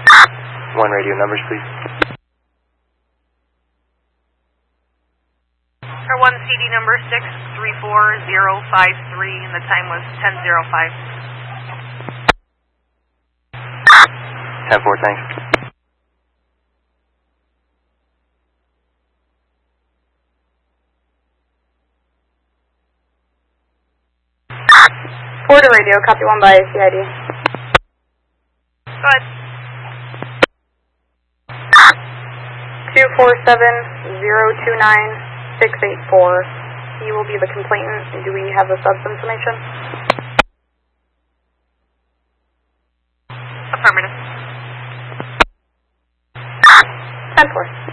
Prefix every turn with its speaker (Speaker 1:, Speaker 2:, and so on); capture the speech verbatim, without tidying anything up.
Speaker 1: One radio numbers, please.
Speaker 2: For one C D number six three four zero five three, and the time was ten oh five.
Speaker 1: ten four, thanks.
Speaker 3: Florida radio, copy one by C I D.
Speaker 2: Go ahead.
Speaker 3: two four seven zero two nine six eight four. He will be the complainant. Do we have the subs information?
Speaker 2: Affirmative.
Speaker 3: ten four.